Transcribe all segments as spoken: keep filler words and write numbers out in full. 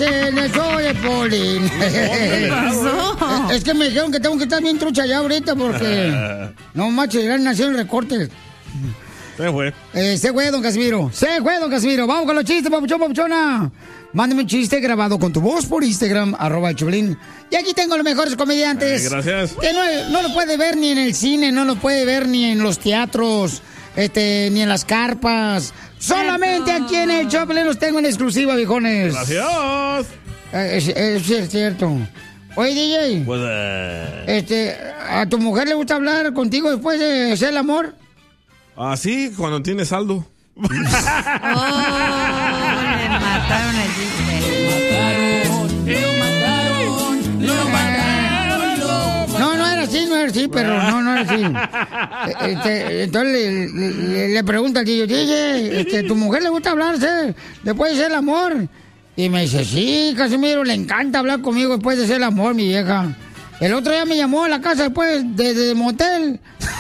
en el show de Piolín. ¿Qué pasó? Es que me dijeron que tengo que estar bien trucha ya ahorita porque... No manches, ya nacieron recortes. Se fue. Eh, se fue, don Casimiro. Se fue, don Casimiro. Vamos con los chistes, papuchón, papuchona. Mándame un chiste grabado con tu voz por Instagram, arroba el Choplin. Y aquí tengo los mejores comediantes. Eh, gracias. Que no, no lo puede ver ni en el cine, no lo puede ver ni en los teatros, este, ni en las carpas. Solamente aquí en el Choplin los tengo en exclusiva, viejones. Gracias. Eh, es, es, es cierto. Oye, D J. Pues, uh... Este, ¿a tu mujer le gusta hablar contigo después de hacer el amor? Ah, sí, cuando tiene saldo. Oh, le mataron al chiste. Lo mataron, lo mataron, lo mataron. No, no era así, no era así, pero no, no era así. Este, entonces le, le, le pregunta al tío, dice, este, ¿tu mujer le gusta hablarse después de hacer el amor? Y me dice, sí, Casimiro, le encanta hablar conmigo después de hacer el amor, mi vieja. El otro día me llamó a la casa después de, de motel.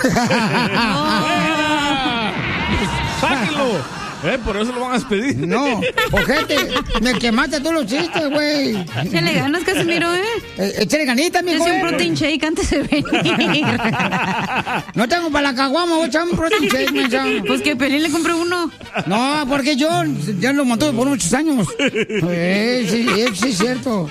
¡Sáquelo! Eh, por eso lo van a despedir. No, ojete, me quemaste todos los chistes, güey. Échale ganas, Casimiro, ¿eh? eh échale ganitas, mi güey. Es un protein shake antes de venir. No tengo para la caguama, voy a echar un protein shake, me echamos. Pues que Pelín le compré uno. No, porque yo ya lo montó por muchos años. Eh, sí, sí, es cierto.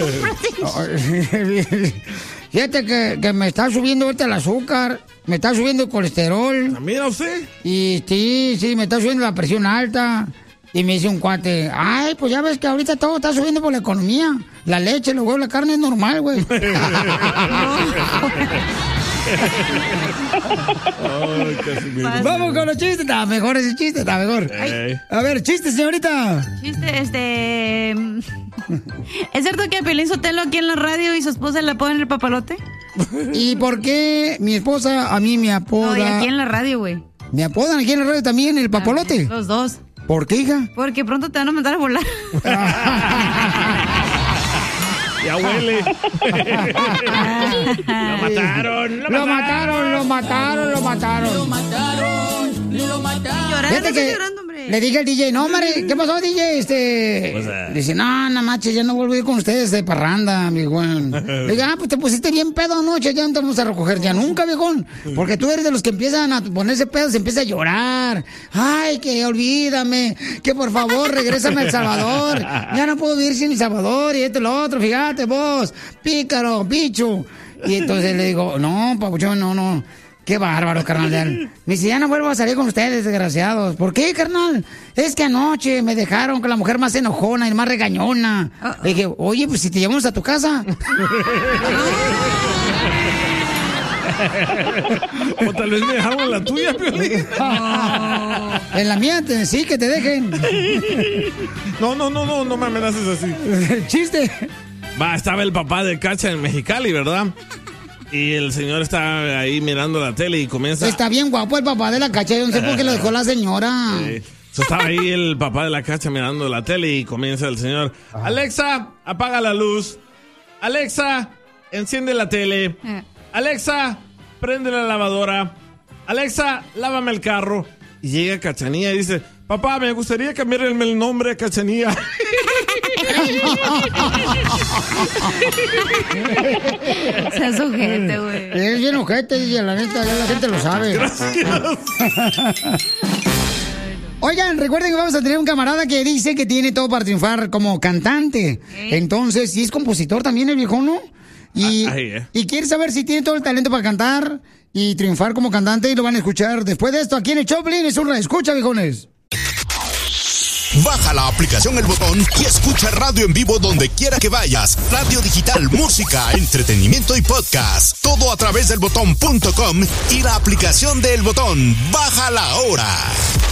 Fíjate que, que me está subiendo ahorita el azúcar, me está subiendo el colesterol. ¿Mira usted? Y sí, sí, me está subiendo la presión alta. Y me dice un cuate, ay, pues ya ves que ahorita todo está subiendo por la economía. La leche, los huevos, la carne es normal, güey. Ay, vamos con los chistes. Está mejor ese chiste, está mejor. Ay. A ver, chiste, señorita. Chiste, este... ¿Es cierto que a Piolín Sotelo aquí en la radio y su esposa le apodan el papalote? ¿Y por qué mi esposa a mí me apoda? No, y aquí en la radio, güey. ¿Me apodan aquí en la radio también el papalote? Los dos. ¿Por qué, hija? Porque pronto te van a mandar a volar. Ya huele. Lo mataron, lo, lo mataron. mataron, lo mataron, lo mataron. Lo mataron, lo mataron. Llorando, que llorando, hombre. Le dije al D J, no, hombre, ¿qué pasó, D J? Este, o sea, dice, no, no, macho, ya no vuelvo a ir con ustedes de parranda, viejón. Le dije, ah, pues te pusiste bien pedo anoche, ya no te vamos a recoger ya nunca, viejón. Porque tú eres de los que empiezan a ponerse pedo, se empieza a llorar. Ay, que olvídame, que por favor, regrésame a El Salvador. Ya no puedo vivir sin El Salvador y esto y lo otro, fíjate vos, pícaro, bicho. Y entonces le digo, no, papuchón, no, no. Qué bárbaro, carnal. Me dice, ya no vuelvo a salir con ustedes, desgraciados. ¿Por qué, carnal? Es que anoche me dejaron con la mujer más enojona y más regañona. Uh-oh. Le dije, oye, pues si te llevamos a tu casa. O tal vez me dejaron en la tuya, Piolín. Oh. En la mía, te, sí, que te dejen. No, no, no, no, no me amenaces así. Chiste. Va, estaba el papá de Cacha en Mexicali, ¿verdad? Y el señor está ahí mirando la tele y comienza... Está bien guapo el papá de la Cacha, yo no sé por qué lo dejó la señora. Sí. So, estaba ahí el papá de la Cacha mirando la tele y comienza el señor... Ajá. Alexa, apaga la luz. Alexa, enciende la tele. Alexa, prende la lavadora. Alexa, lávame el carro. Y llega Cachanía y dice... Papá, me gustaría cambiarme el nombre a Cachanía. Seas ojete, güey. Es bien ojete, y la neta, ya la gente lo sabe. Gracias. Oigan, recuerden que vamos a tener un camarada que dice que tiene todo para triunfar como cantante. ¿Eh? Entonces, sí es compositor también el viejo, ¿no? Y, ah, ahí, eh. y quiere saber si tiene todo el talento para cantar y triunfar como cantante, y lo van a escuchar después de esto aquí en el Choplin. Es un escucha, viejones. Baja la aplicación El Botón y escucha radio en vivo donde quiera que vayas. Radio digital, música, entretenimiento y podcast. Todo a través del botón punto com y la aplicación de El Botón. Bájala ahora.